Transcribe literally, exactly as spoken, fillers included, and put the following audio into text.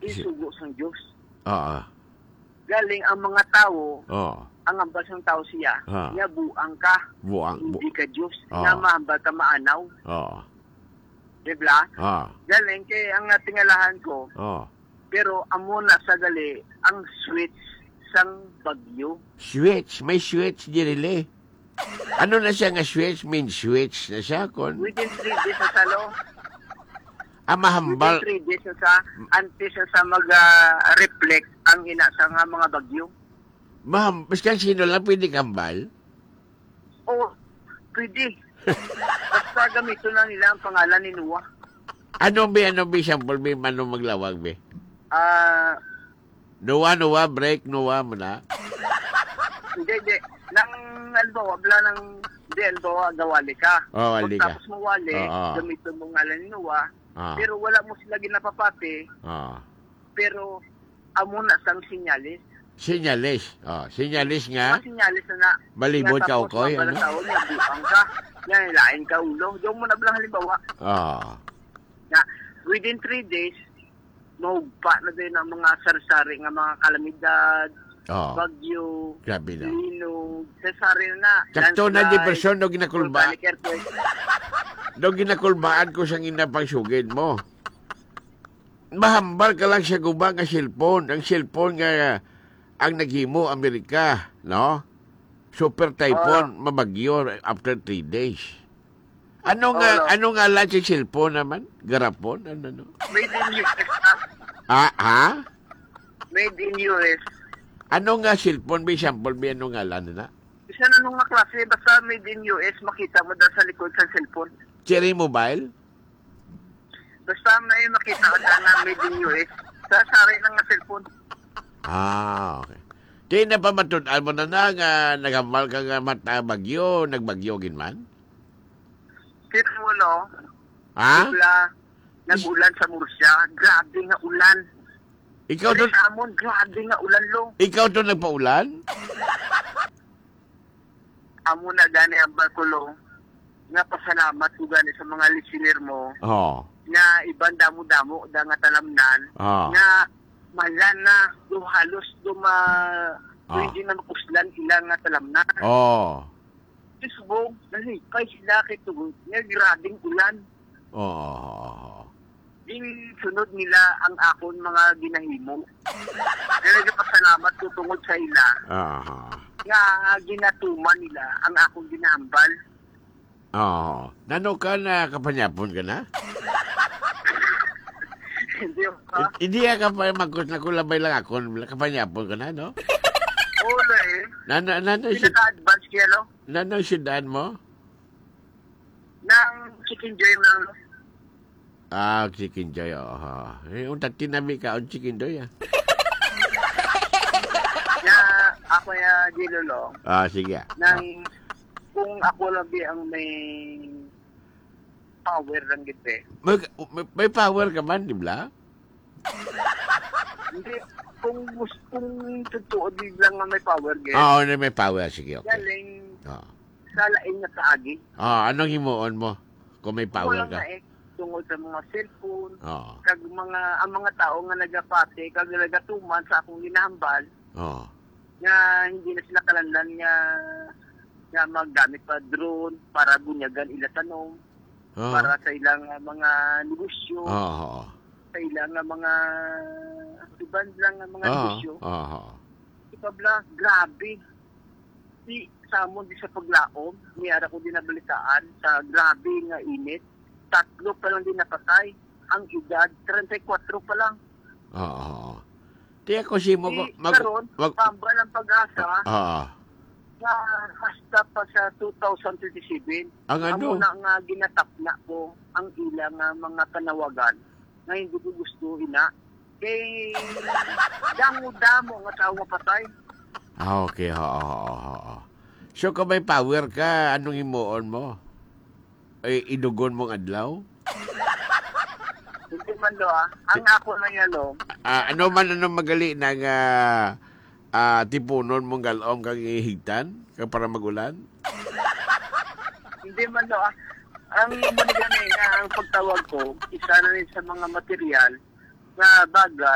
isugo sang Dios. Oo. Galing ang mga tao, Oo. ang ambal sang tao siya, Ha. nga buang ka, Buang. Bu hindi ka Dios, Oo. nga mahambal ka maanaw, Oo. diba? Oo. Galing kay ang natingalahan ko, Oo. pero amo na sa gali ang switch sang bagyo. Switch. May switch dirili. Ano na siya nga switch? Mean switch na siya kon. Within three days sa salo, Ah, mahambal. within three days na sa antes na sa mag-reflect ang ina sa nga mga bagyo. Maham, basta sino lang pwede kambal? O, pwede. Basta gamito na nila ang pangalan ni Noah. Ano ba, ano ba, sample ba, ano maglawag ba? Ah, Noah, Noah, break, Noah mo na. hindi, hindi. Nang, albawa, bla nang, hindi, albawa, gawali ka. Oh, wali ka. Pagtapos mo wali, Oo, oo. gamito mo ngalan ni Noah, Ah. pero wala mo sila ginapapati, Ah. pero amo na sang sinyalis. Sinyalis. Oh, sinyalis nga. Mga sinyalis na na, Balibot nga ka, tapos Okoy, mga ano? balatao niya, buang ka, nga, ilain ka ulo. Diyan mo na blang halimbawa, Oh. na within three days, mahugpa na din ang mga sarsari nga mga kalamidad, Oh. bagyo, Grabe na. linog, sasari na. Sakto na di landslide, person no ginakulba. volcanic earthquake. No ginakulbaan ko sang inapangsugid mo. Mahambal ka lang sa guba nga cellphone. Ang cellphone nga ang naghimo Amerika, no? Super typhoon, mabagyo after three days. Ano nga, Oo. ano nga lang sa cellphone naman? Garapon? Ano, no? Made in U S. ah. Ah, ha? Made in U S. Ano nga cellphone? May sample, may ano nga lang na? Isa na nung nga klase, basta made in U S, makita mo dahil sa likod sa cellphone. Cherry Mobile? Basta may makita ka dyan na made in U S, sasari ng nga cellphone. Ah, okay. Di na pa matunan mo na na nga nagamal ka nga mata bagyo, nagbagyo ginman? Sino mo, no? Ha? Bigla, nag-ulan sa Murcia. Grabe nga ulan. Ikaw Kasi doon, sa amon, grabe nga ulan, lo. ikaw doon nagpaulan? Amo na gani ang balkulo. Nga pasalamat ko gani sa mga listener mo Oo. na ibang damo-damo da nga talamnan Oo. nga malan na do halos do ma Ah. pwede na makuslan ilang nga talamnan. Oo. Isbog, nalipay sila kay tugod nga grabing ulan. Oo. Din sunod nila ang akon mga ginahimo. Kaya nagpasalamat ko tungod sa ila Oo. nga ginatuman nila ang akong ginahambal. Oo. Nano ka na kapanyapon ka na? Hindi ba? Hindi ka pa magkos na kulabay lang ako. Kapanyapon ka na, no? Oo eh. Nano, nano, si, Pinaka-advance kaya, no? nano siyudad mo? Ng chicken joy ng Ah, chicken joy, oo. Eh, unta tinami ka ang chicken joy, ah. na ako ya gilolo Ah, sige. nang kung ako lang di ang may power lang gito eh. May, may, may power ka man, di ba? Hindi, kung gusto, kung totoo di lang nga may power gito. Oo, na may power. Sige, okay. Galing Oo. sa laing na kaagi. Ah, anong himuon mo kung may power Wala ka? nga eh, tungkol sa mga cellphone, Oo. kag mga, ang mga tao nga nagapate, kag nagatuman sa akong ginahambal, Oo. nga hindi na sila kalanlan nga nga maggamit pa drone para bunyagan ila tanong, Oo. para sa ilang uh, mga negosyo, Oo. sa ilang uh, mga iban lang uh, mga Oo. negosyo. Oo. Ipabla, grabe. Di samon di sa paglaom, niyara ko din nabalitaan sa grabe nga init. Tatlo pa lang din napatay. Ang edad, thirty-four pa lang. Oo. Di ako si mo Di mag... karon, mag pamba ng pag-asa, Oo. na hasta pa sa two thousand twenty-seven. Ang ano? Amo na nga ginatap na ko ang ilang nga mga kanawagan na hindi ko gusto ina. Kay damo-damo nga tao mapatay. Ah, okay. Oo. Oo. Oo. So, kung may power ka, anong himuon mo? Ay, idugon mong adlaw? Hindi man lo ah. Ang ako na yan lo, Ah, ano man ano magali ng ah, ah, tipunon mong galong kang ihigtan kag para magulan? hindi man lo ah. Ang manigani nga ang pagtawag ko, isa na rin sa mga material na bagay